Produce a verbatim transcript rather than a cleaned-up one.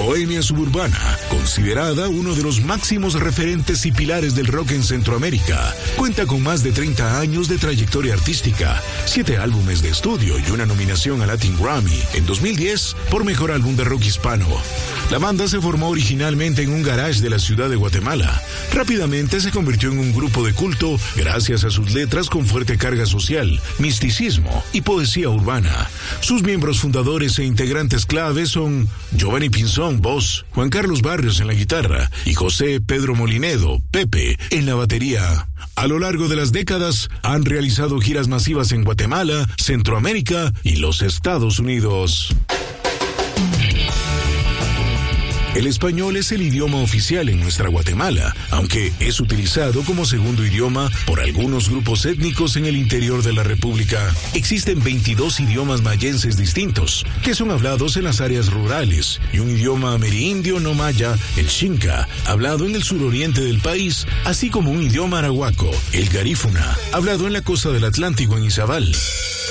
Bohemia Suburbana, considerada uno de los máximos referentes y pilares del rock en Centroamérica, cuenta con más de treinta años de trayectoria artística, siete álbumes de estudio y una nominación a Latin Grammy en dos mil diez por Mejor Álbum de Rock Hispano. La banda se formó originalmente en un garage de la ciudad de Guatemala. Rápidamente se convirtió en un grupo de culto gracias a sus letras con fuerte carga social, misticismo y poesía urbana. Sus miembros fundadores e integrantes claves son Giovanni Pinzón, voz, Juan Carlos Barrios en la guitarra y José Pedro Molinedo, Pepe, en la batería. A lo largo de las décadas han realizado giras masivas en Guatemala, Centroamérica y los Estados Unidos. El español es el idioma oficial en nuestra Guatemala, aunque es utilizado como segundo idioma por algunos grupos étnicos en el interior de la República. Existen veintidós idiomas mayenses distintos, que son hablados en las áreas rurales, y un idioma amerindio no maya, el xinca, hablado en el suroriente del país, así como un idioma arahuaco, el garífuna, hablado en la costa del Atlántico en Izabal.